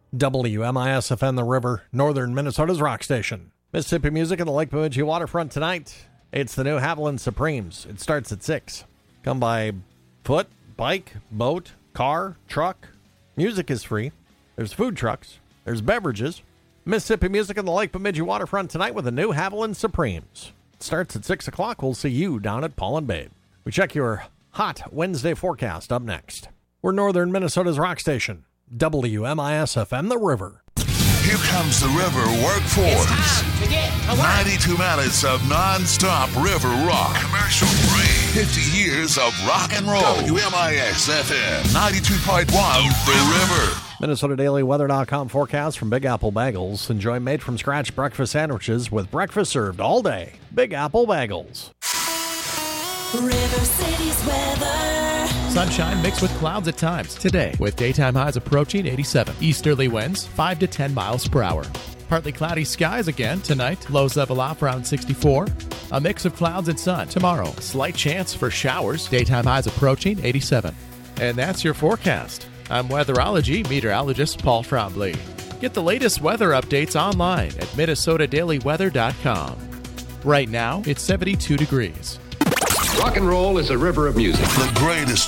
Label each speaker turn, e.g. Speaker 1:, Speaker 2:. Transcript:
Speaker 1: WMIS-FM The River, northern Minnesota's rock station. Mississippi music in the Lake Bemidji waterfront tonight. It's the new Haviland Supremes. It starts at 6. Come by foot, bike, boat, car, truck. Music is free. There's food trucks. There's beverages. Mississippi music in the Lake Bemidji waterfront tonight with the new Haviland Supremes. It starts at 6 o'clock. We'll see you down at Paul and Babe. We check your hot Wednesday forecast up next. We're northern Minnesota's rock station. WMIS-FM The River.
Speaker 2: Here comes the River Workforce.
Speaker 3: It's time to get to work.
Speaker 2: 92 minutes of non-stop river rock. Commercial free. 50 years of rock and roll. WMIS-FM 92.1 The River.
Speaker 1: MinnesotaDailyWeather.com forecast from Big Apple Bagels. Enjoy made-from-scratch breakfast sandwiches with breakfast served all day. Big Apple Bagels.
Speaker 4: River City's weather.
Speaker 5: Sunshine mixed with clouds at times today, with daytime highs approaching 87. Easterly winds 5 to 10 miles per hour. Partly cloudy skies again tonight. Lows level off around 64. A mix of clouds and sun tomorrow. Slight chance for showers. Daytime highs approaching 87. And that's your forecast. I'm weatherology meteorologist Paul Trombley. Get the latest weather updates online at MinnesotaDailyWeather.com. Right now, it's 72 degrees.
Speaker 6: Rock and roll is a river of music.
Speaker 2: The greatest